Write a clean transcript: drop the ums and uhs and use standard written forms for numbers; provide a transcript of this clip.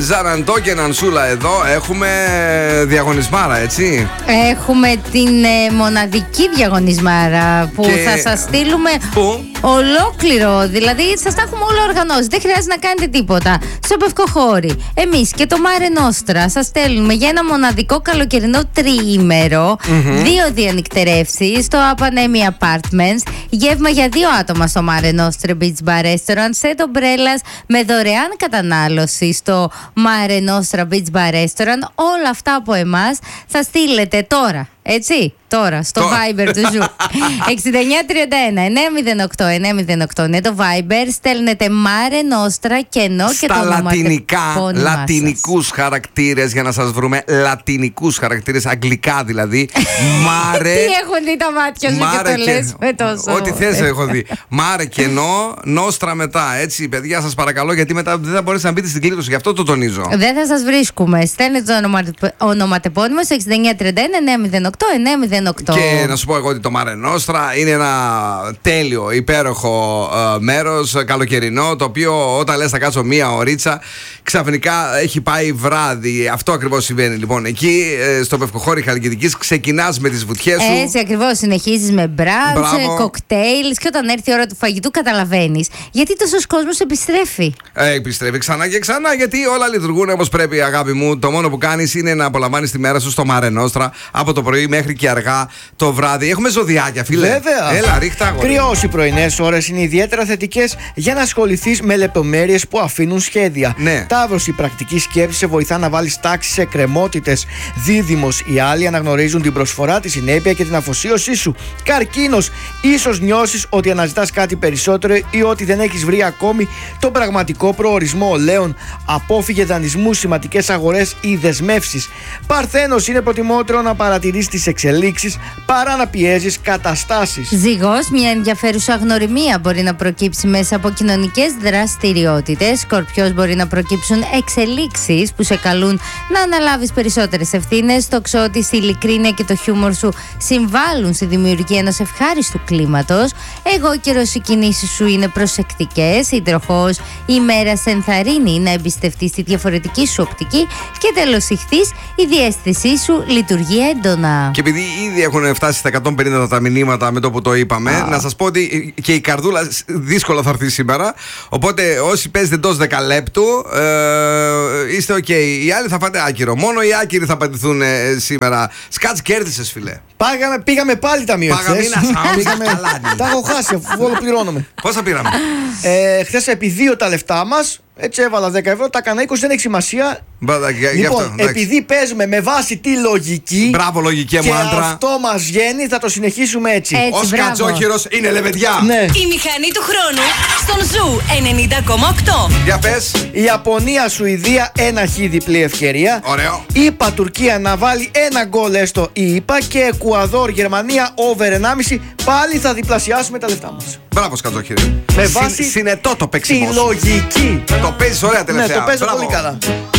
Ζαραντό και Νανσούλα εδώ. Έχουμε διαγωνισμάρα, έτσι. Έχουμε την μοναδική διαγωνισμάρα που θα σας στείλουμε. Πού? Ολόκληρο, δηλαδή σας τα έχουμε όλα οργανώσει. Δεν χρειάζεται να κάνετε τίποτα. Στο Πευκοχώρι, εμείς και το Mare Nostra σας στέλνουμε για ένα μοναδικό καλοκαιρινό τριήμερο 2 διανυκτερεύσεις στο Apanemi Apartments. Γεύμα για 2 άτομα στο Mare Nostra Beach Bar Restaurant. Σετ ομπρέλας με δωρεάν κατανάλωση στο Mare Nostra Beach Bar Restaurant. Όλα αυτά από εμάς θα στείλετε τώρα. Έτσι, τώρα, στο Viber του Ζου. 6931 908 908 είναι το Viber. Στέλνετε Mare Nostra κενό και το λατινικά, λατινικούς χαρακτήρες για να σας βρούμε. Λατινικούς χαρακτήρες, αγγλικά δηλαδή. Mare. Τι έχουν δει τα μάτια σου και το λες με τόσο. Ό,τι θες έχω δει. Mare κενό, Nostra μετά. Έτσι, παιδιά, σας παρακαλώ, γιατί μετά δεν θα μπορέσετε να μπείτε στην κλήρωση. Γι' αυτό το τονίζω. Δεν θα σας βρίσκουμε. Στέλνετε το ονοματεπώνυμο στο 6931 908 908. Και να σου πω εγώ ότι το Mare Nostra είναι ένα τέλειο, υπέροχο μέρος, καλοκαιρινό, το οποίο όταν λες θα κάτσω μία ωρίτσα, ξαφνικά έχει πάει βράδυ. Αυτό ακριβώς συμβαίνει λοιπόν. Εκεί στο Πευκοχώρι Χαλκιδικής ξεκινάς με τις βουτιές σου. Έτσι ακριβώς, συνεχίζεις με μπραντς, κοκτέιλς, και όταν έρθει η ώρα του φαγητού καταλαβαίνεις γιατί τόσος κόσμος επιστρέφει. Επιστρέφει ξανά και ξανά, γιατί όλα λειτουργούν όπως πρέπει, αγάπη μου. Το μόνο που κάνεις είναι να απολαμβάνεις τη μέρα σου στο Mare Nostra από το πρωί μέχρι και αργά το βράδυ. Έχουμε ζωδιάκια, φίλε. Βέβαια. Έλα, ρίχτα αγόρι. Κρυός οι πρωινές ώρες είναι ιδιαίτερα θετικές για να ασχοληθείς με λεπτομέρειες που αφήνουν σχέδια. Ναι. Ταύρος, η πρακτική σκέψη σε βοηθά να βάλεις τάξη σε εκκρεμότητες. Δίδυμος, οι άλλοι αναγνωρίζουν την προσφορά, τη συνέπεια και την αφοσίωσή σου. Καρκίνος, ίσως νιώσεις ότι αναζητάς κάτι περισσότερο ή ότι δεν έχεις βρει ακόμη τον πραγματικό προορισμό. Λέων, απόφυγε δανεισμούς, σημαντικές αγορές ή δεσμεύσεις. Παρθένος, είναι προτιμότερο να παρατηρείς τις εξελίξεις παρά να πιέζεις καταστάσεις. Ζυγός, μια ενδιαφέρουσα γνωριμία μπορεί να προκύψει μέσα από κοινωνικές δραστηριότητες. Σκορπιός, μπορεί να προκύψουν εξελίξεις που σε καλούν να αναλάβεις περισσότερες ευθύνες. Τοξότης, η ειλικρίνεια και το χιούμορ σου συμβάλλουν στη δημιουργία ενός ευχάριστου κλίματος. Εγώκερος, οι κινήσεις σου είναι προσεκτικές. Υδροχόος, η μέρα σε ενθαρρύνει να εμπιστευτείς τη διαφορετική σου οπτική. Και τέλος, Ιχθύς, η διαίσθησή σου λειτουργεί έντονα. Και επειδή ήδη έχουν φτάσει στα 150 τα μηνύματα με το που το είπαμε, να σας πω ότι και η καρδούλα δύσκολα θα έρθει σήμερα. Οπότε όσοι παίζετε εντός 10 λεπτού, είστε ok. Οι άλλοι θα φάτε άκυρο. Μόνο οι άκυροι θα πατηθούν σήμερα. Σκάτς, κέρδισες, φίλε. Πήγαμε πάλι ταμείο χθες. Τα έχω χάσει, αφού ολοκληρώνομαι. Πόσα πήραμε? Χθες επί 2 τα λεφτά μας. Έτσι έβαλα 10 ευρώ, τα έκανα 20, δεν έχει σημασία. Λοιπόν, επειδή παίζουμε με βάση τη λογική. Μπράβο, λογική μου, άντρα. Και αυτό μας βγαίνει, θα το συνεχίσουμε έτσι. Ο Σκατζόχυρος είναι λεβεδιά. Ναι. Η μηχανή του χρόνου στον Ζου 90,8. Για πες. Ιαπωνία, Σουηδία, 1-χ διπλή ευκαιρία. Ωραίο. ΗΠΑ, Τουρκία να βάλει 1 γκολ έστω η ΗΠΑ. Και Εκουαδόρ, Γερμανία, over 1,5. Πάλι θα διπλασιάσουμε τα λεφτά μας. Μπράβο, Σκατζόχυρη. Με βάση συνετό το παίξιμο. Τη λογική. Το παίζεις ωραία τελευταία. Ναι, το παίζω πολύ καλά.